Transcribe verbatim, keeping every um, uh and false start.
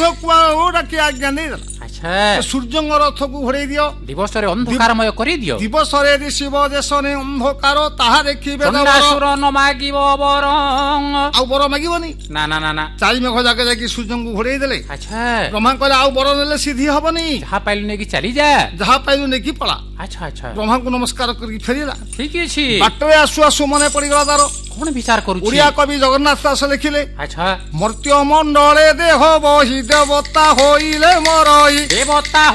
କୁଆକୁ ଡାକି ଆଜ୍ଞା ଦେଇଦେଲା ଆଚ୍ଛା ସୂର୍ଯ୍ୟଙ୍କ ରଥକୁ ଘୋଡେଇ ଦିଅ ଦିବସରେ ଅନ୍ଧକାରମୟ କରିଦିଅ ଦିବସରେ ଶିବ ଦେଶରେ ଅନ୍ଧକାର ତାହା ଦେଖିବେ ଚଣ୍ଡାସୁର ନ ମାଗିବ ବର ଆଉ ବର ମାଗିବନି ନା ନା ନା ନା ଚାରି ମେଘ ଯାକେ ଯାଇକି ସୂର୍ଯ୍ୟଙ୍କୁ ଘୋଡେଇ ଦେଲେ ଆଚ୍ଛା ବ୍ରହ୍ମା କହିଲେ ଆଉ ବର ନେଲେ ସିଦ୍ଧି ହବନି ଯାହା ପାଇଲୁ ନେଇକି ଚାଲିଯା ଯାହା ପାଇଲୁ ନେଇକି ପଳା ଆଚ୍ଛା ଆଚ୍ଛା ବ୍ରହ୍ମାଙ୍କୁ ନମସ୍କାର କରିକି ଫେରିଲା ଠିକ ଅଛି ବାଟରେ ଆସୁ ଆସୁ ମନେ ପଡିଗଲା ତାର କଣ ବିଚାର କରୁଛି ଓଡିଆ କବି ଜଗନ୍ନାଥ ଦାସ ଲେଖିଲେ ଆଚ୍ଛା ମର୍ତ୍ତ୍ୟ ମଣ୍ଡଳେ ଦେହ ବହି ଦେବତା ହୋଇଲେ ମରଇ ଦେବତା